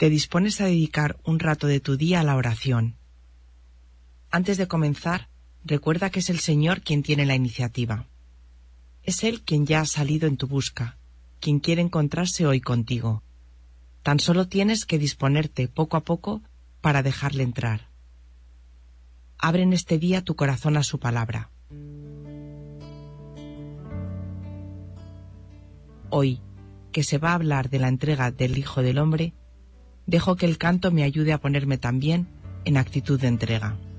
te dispones a dedicar un rato de tu día a la oración. Antes de comenzar, recuerda que es el Señor quien tiene la iniciativa. Es Él quien ya ha salido en tu busca, quien quiere encontrarse hoy contigo. Tan solo tienes que disponerte poco a poco para dejarle entrar. Abre en este día tu corazón a su palabra. Hoy, que se va a hablar de la entrega del Hijo del Hombre, dejo que el canto me ayude a ponerme también en actitud de entrega.